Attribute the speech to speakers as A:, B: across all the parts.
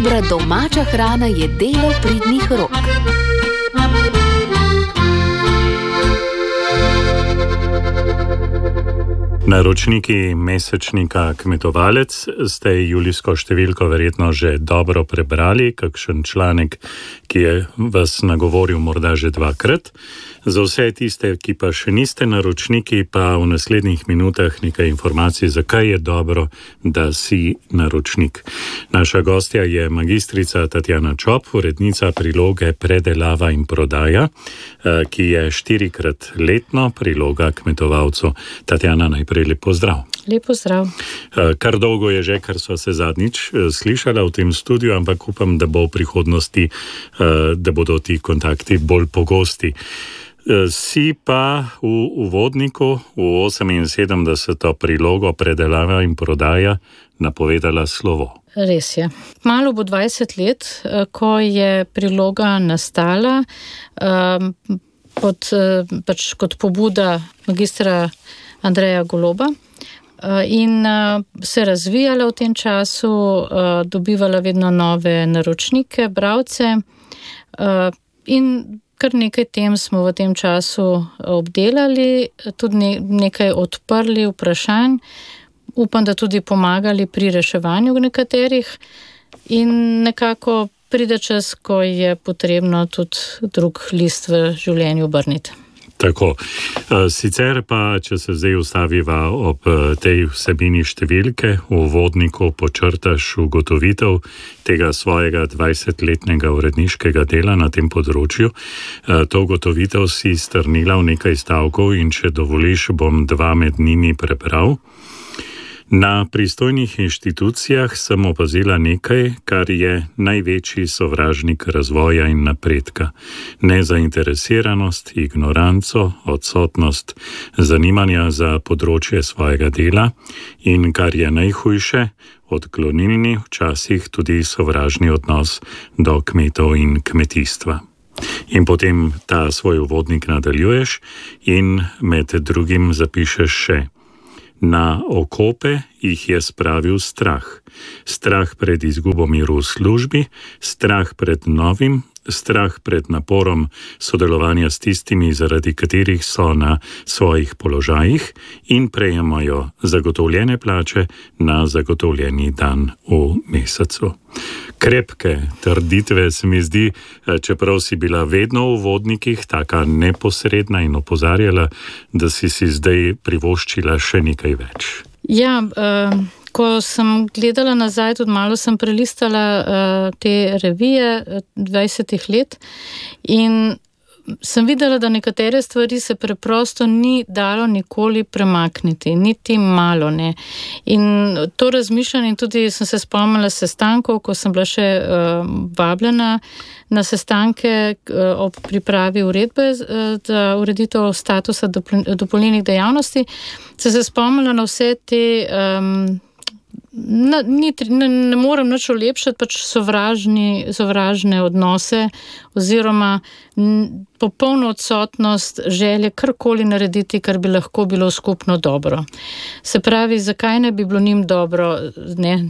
A: Dobra domača hrana je delo pridnih rok.
B: Naročniki mesečnika Kmetovalec ste julijsko številko verjetno že dobro prebrali, kakšen članek, ki je vas nagovoril morda že dvakrat. Za vse tiste, ki pa še niste naročniki, pa v naslednjih minutah nekaj informacij, zakaj je dobro, da si naročnik. Naša gostja je magistrica Tatjana Čop, urednica priloge Predelava in prodaja, ki je 4-krat letno priloga kmetovalcu. Tatjana, najprej lep pozdrav.
C: Lep pozdrav.
B: Kar dolgo je že, kar sva se zadnjič slišala v tem studiu, ampak upam, da bo v prihodnosti, da bodo ti kontakti bolj pogosti. Si pa v uvodniku v 78. prilogo Predelava in prodaja napovedala slovo.
C: Res je. Malo bo 20 let, ko je priloga nastala kot pobuda magistra Andreja Goloba in se razvijala v tem času, dobivala vedno nove naročnike, bralce in kar nekaj tem smo v tem času obdelali, tudi nekaj odprli vprašanj, upam, da tudi pomagali pri reševanju nekaterih in nekako pride čas, ko je potrebno tudi drug list v življenju obrniti.
B: Tako. Sicer pa, če se zdaj ustaviva ob tej vsebini številke, v uvodniku počrtaš ugotovitev tega svojega 20-letnega uredniškega dela na tem področju. To ugotovitev si strnila v nekaj stavkov in če dovoliš, bom 2 med njimi prebral. Na pristojnih inštitucijah sem opazila nekaj, kar je največji sovražnik razvoja in napredka. Nezainteresiranost, ignoranco, odsotnost zanimanja za področje svojega dela in, kar je najhujše, odklonilni, včasih tudi sovražni odnos do kmetov in kmetijstva. In potem ta svoj uvodnik nadaljuješ in med drugim zapišeš še: na okope jih je spravil strah. Strah pred izgubo miru v službi, strah pred novim, strah pred naporom sodelovanja s tistimi, zaradi katerih so na svojih položajih in prejemajo zagotovljene plače na zagotovljeni dan v mesecu. Krepke trditve se mi zdi, čeprav si bila vedno v uvodnikih taka neposredna in opozarjala, da si zdaj privoščila še nekaj več.
C: Ja, ko sem gledala nazaj, tudi malo sem prelistala te revije 20 let in sem videla, da nekatere stvari se preprosto ni dalo nikoli premakniti, niti malo ne. In to razmišljanje, in tudi sem se spomnila sestankov, ko sem bila še vabljena na sestanke ob pripravi uredbe za ureditev statusa dopolnilnih dejavnosti, sem se spomnila na vse te ne morem nič olepšati, pač sovražne odnose oziroma popolno odsotnost želje karkoli narediti, kar bi lahko bilo skupno dobro. Se pravi, zakaj ne bi bilo njim dobro? Ne.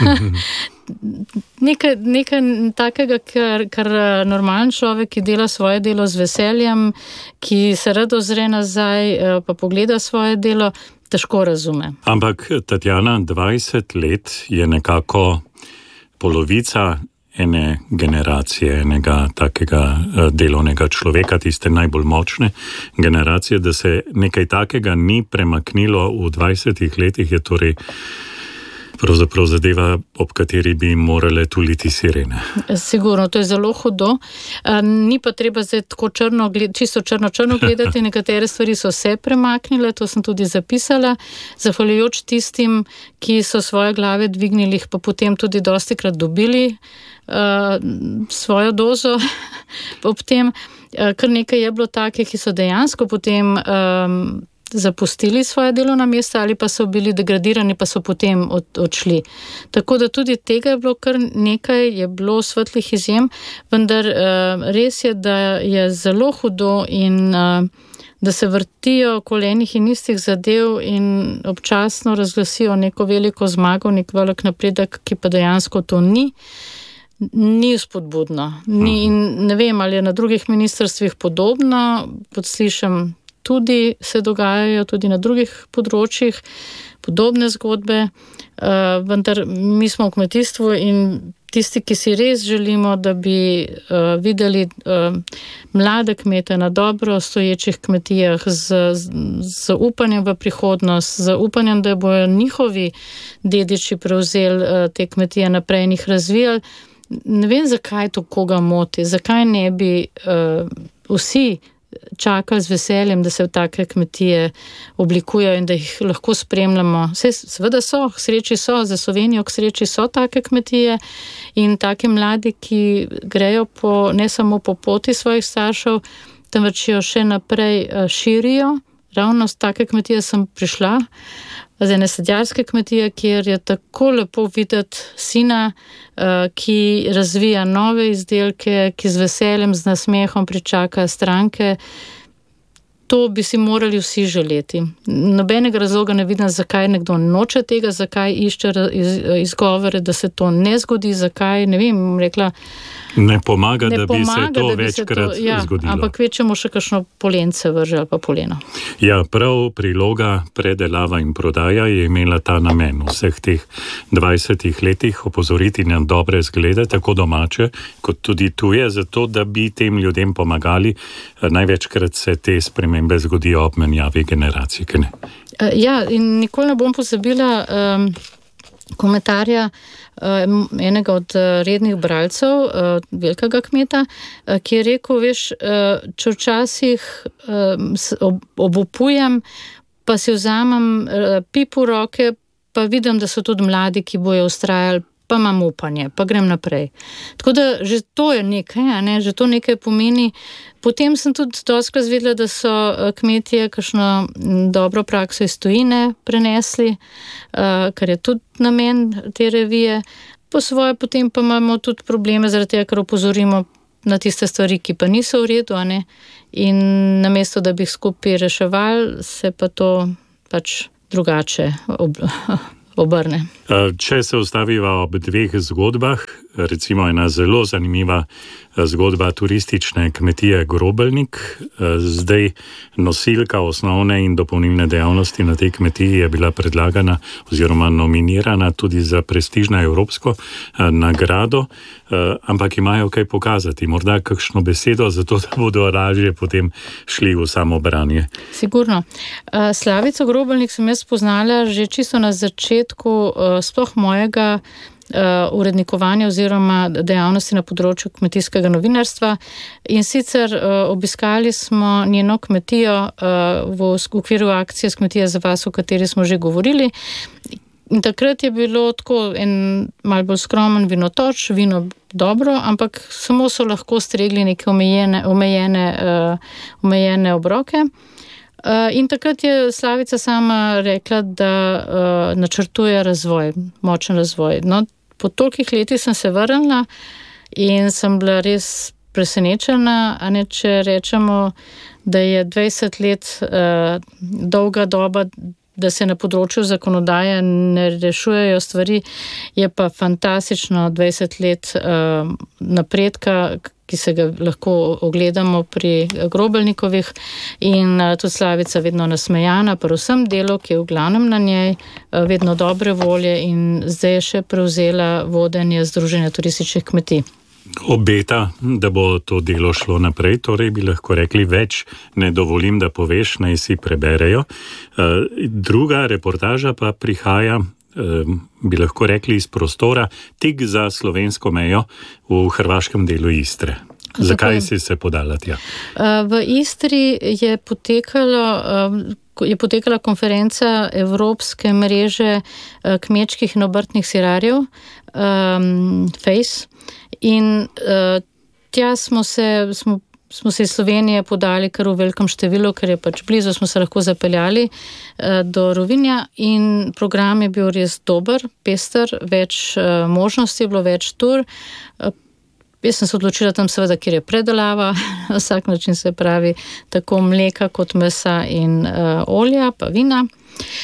C: Nekaj takega, kar normalen človek, ki dela svoje delo z veseljem, ki se rado ozre nazaj, pa pogleda svoje delo, težko razume.
B: Ampak, Tatjana, 20 let je nekako polovica ene generacije, enega takega delovnega človeka, tiste najbolj močne generacije, da se nekaj takega ni premaknilo v 20 letih, je torej pravzaprav zadeva, ob kateri bi morale tuliti sirene.
C: Sigurno, to je zelo hudo. Ni pa treba zdaj tako čisto črno gledati, nekatere stvari so se premaknile, to sem tudi zapisala, zahvaljujoč tistim, ki so svoje glave dvignili, pa potem tudi dostikrat dobili svojo dozo ob tem. Kar nekaj je bilo takih, ki so dejansko potem zapustili svoje delovna mesta ali pa so bili degradirani, pa so potem odšli. Tako da tudi tega je bilo kar nekaj, je bilo svetlih izjem, vendar res je, da je zelo hudo in da se vrtijo okoli enih in istih zadev in občasno razglasijo neko veliko zmago, nek velik napredek, ki pa dejansko to ni. ni spodbudno. Ne vem, ali je na drugih ministrstvih podobno, podslišam, tudi se dogajajo tudi na drugih področjih podobne zgodbe, vendar mi smo v kmetijstvu in tisti, ki si res želimo, da bi videli mlade kmete na dobro stoječih kmetijah z upanjem v prihodnost, z upanjem, da bojo njihovi dediči prevzeli te kmetije naprej in jih razvijali. Ne vem, zakaj to koga moti, zakaj ne bi vsi čakali z veseljem, da se v take kmetije oblikujejo in da jih lahko spremljamo. Seveda so, k sreči so, za Slovenijo k sreči so take kmetije in take mladi, ki grejo ne samo po poti svojih staršev, temveč jo še naprej širijo. Ravno z take kmetije sem prišla, z ene sadjarske kmetije, kjer je tako lepo videti sina, ki razvija nove izdelke, ki z veseljem, z nasmehom pričaka stranke. To bi si morali vsi želeti. Nobenega razloga ne vidim, zakaj nekdo noče tega, zakaj išče izgovore, da se to ne zgodi, zakaj, ne vem, rekla...
B: Ne pomaga, da bi se to večkrat zgodilo.
C: Ampak večemo še kakšno polence vrže ali pa poleno.
B: Ja, prav priloga predelava in prodaja je imela ta namen vseh teh 20 letih opozoriti na dobre zglede, tako domače kot tudi tuje, zato da bi tem ljudem pomagali. Največkrat se te spremembe zgodijo ob menjavi generacij, ne?
C: Ja, in nikoli ne bom pozabila komentarja enega od rednih bralcev, velikega kmeta, ki je rekel, veš, če včasih obupujem, pa si vzamem pip v roke, pa vidim, da so tudi mladi, ki bojo vztrajali, pa imam upanje, pa grem naprej. Tako da že to je nekaj, ne? Že to nekaj pomeni. Potem sem tudi dostikrat zvedela, da so kmetje kakšno dobro prakso iz tujine prenesli, kar je tudi namen te revije. Po svoje potem pa imamo tudi probleme zaradi tega, ker opozorimo na tiste stvari, ki pa niso v redu, ne? In namesto, da bi jih skupaj reševali, se pa to pač drugače obrne.
B: Če se ustaviva ob dveh zgodbah, recimo ena zelo zanimiva zgodba turistične kmetije Grobelnik, zdaj nosilka osnovne in dopolnilne dejavnosti na tej kmetiji je bila predlagana oziroma nominirana tudi za prestižno evropsko nagrado, ampak imajo kaj pokazati, morda kakšno besedo, zato da bodo lažje potem šli v samo branje.
C: Sigurno. Slavico Grobelnik sem jaz poznala že čisto na začetku sploh mojega urednikovanja oziroma dejavnosti na področju kmetijskega novinarstva in sicer obiskali smo njeno kmetijo v okviru akcije S kmetije za vas, o kateri smo že govorili. In takrat je bilo tako en malo bolj skromen vinotoč, vino dobro, ampak samo so lahko stregli neke omejene obroke. In takrat je Slavica sama rekla, da načrtuje razvoj, močen razvoj. No, po tolikih letih sem se vrnila in sem bila res presenečena, a ne, če rečemo, da je 20 let dolga doba, da se na področju zakonodaje ne rešujejo stvari, je pa fantastično 20 let napredka, ki se ga lahko ogledamo pri Grobelnikovih in tudi Slavica vedno nasmejana, pri vsem delu, ki je v glavnem na njej, vedno dobre volje in zdaj je še prevzela vodenje Združenja turističnih kmetij.
B: Obeta, da bo to delo šlo naprej, torej bi lahko rekli več, ne dovolim, da poveš, naj si preberejo. Druga reportaža pa prihaja, bi lahko rekli, iz prostora tik za slovensko mejo v hrvaškem delu Istre. Zakaj si se podala tja?
C: V Istri je potekala konferenca Evropske mreže kmečkih in obrtnih sirarjev, FACE, in tja smo se iz Slovenije podali kar v velikem številu, ker je pač blizu, smo se lahko zapeljali do Rovinja in program je bil res dober, pester, več možnosti je bilo, več tur. Jaz sem se odločila tam seveda, kjer je predelava, na vsak način se pravi tako mleka kot mesa in olja, pa vina.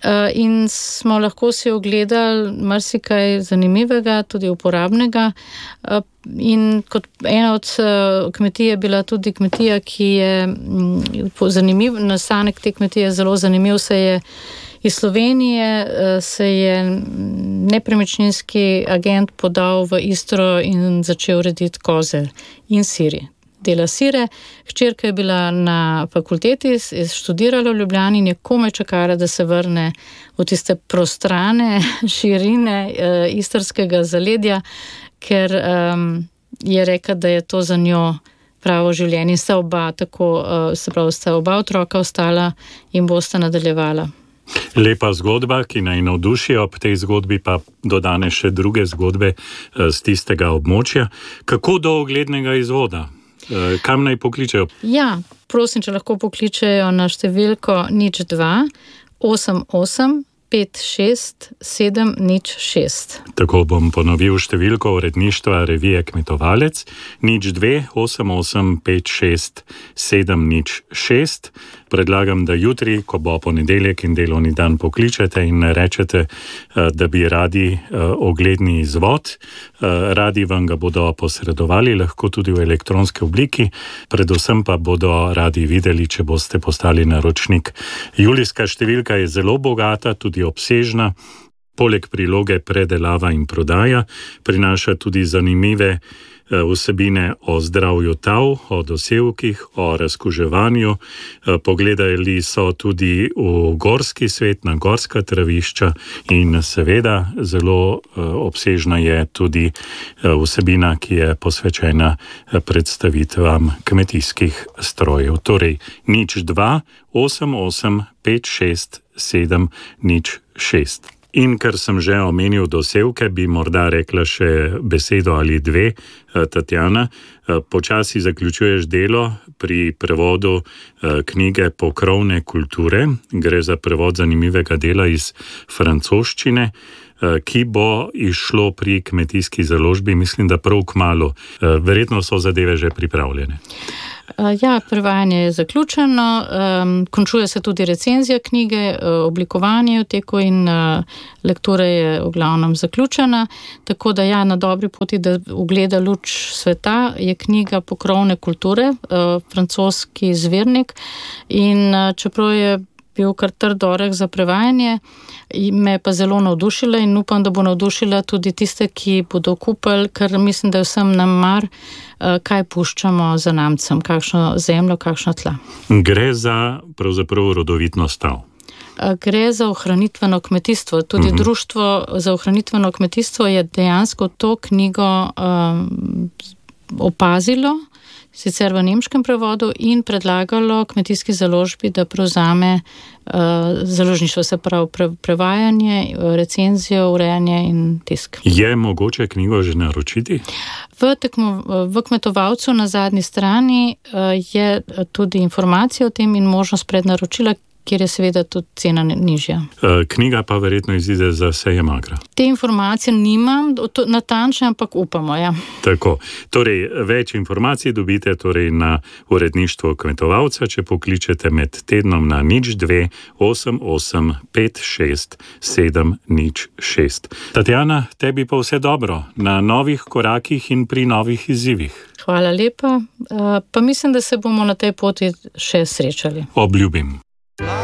C: in smo lahko si ogledali marsikaj zanimivega, tudi uporabnega. In kot ena od kmetij je bila tudi kmetija, ki je zanimiv, nastanek te kmetije je zelo zanimiv, se je iz Slovenije se je nepremičninski agent podal v Istro in začel rediti koze in siri. Dela sire. Hčerka je bila na fakulteti, je študirala v Ljubljani in je komaj čakala, da se vrne v tiste prostrane širine istrskega zaledja, ker je rekla, da je to za njo pravo življenje. In sta oba otroka ostala in bosta nadaljevala.
B: Lepa zgodba, ki naj navduši, ob tej zgodbi pa dodane še druge zgodbe z tistega območja. Kako do oglednega izvoda? Kam naj pokličejo?
C: Ja, prosim, če lahko pokličejo na številko 02 88 56 706.
B: Tako bom ponovil številko uredništva revije Kmetovalec 02 88 56 706. Predlagam, da jutri, ko bo ponedeljek in delovni dan, pokličete in rečete, da bi radi ogledni izvod. Radi vam ga bodo posredovali, lahko tudi v elektronski obliki, predvsem pa bodo radi videli, če boste postali naročnik. Julijska številka je zelo bogata, tudi obsežna. Poleg priloge predelava in prodaja prinaša tudi zanimive vsebine o zdravju tav, o dosevkih, o razkuževanju. Pogledali so tudi v gorski svet, na gorska travišča in seveda zelo obsežna je tudi vsebina, ki je posvečena predstavitvam kmetijskih strojev. Torej 02 88 56 706. In ker sem že omenil dosevke, bi morda rekla še besedo ali dve. Tatjana, počasi zaključuješ delo pri prevodu knjige Pokrovne kulture. Gre za prevod zanimivega dela iz francoščine, ki bo izšlo pri Kmetijski založbi, mislim, da prav kmalu. Verjetno so zadeve že pripravljene.
C: Ja, prevajanje je zaključeno, končuje se tudi recenzija knjige, oblikovanje je v teku in lektura je v glavnem zaključena, tako da ja, na dobri poti, da ugleda luč sveta, je knjiga Pokrovne kulture, francoski zvirnik, in čeprav je bil kar trd oreh za prevajanje, me pa zelo navdušila in upam, da bo navdušila tudi tiste, ki bodo kupili, ker mislim, da je vsem nam mar, kaj puščamo za namcem, kakšno zemljo, kakšno tla. Gre
B: za pravzaprav rodovitnost tav.
C: Gre za ohranitveno kmetijstvo. Tudi Društvo za ohranitveno kmetijstvo je dejansko to knjigo opazilo, sicer v nemškem prevodu, in predlagalo Kmetijski založbi, da prevzame založništvo, se pravi prevajanje, recenzijo, urejanje in tisk.
B: Je mogoče knjigo že naročiti?
C: V Kmetovalcu na zadnji strani je tudi informacija o tem in možnost prednaročila, kjer je seveda tudi cena nižja.
B: Knjiga pa verjetno izide za sejem Agra.
C: Te informacije nimam natančne, ampak upamo, ja.
B: Tako. Torej, več informacij dobite torej na uredništvo Kmetovalca, če pokličete med tednom na 02 88 56 706. Tatjana, tebi pa vse dobro na novih korakih in pri novih izzivih.
C: Hvala lepa. Pa mislim, da se bomo na tej poti še srečali.
B: Obljubim.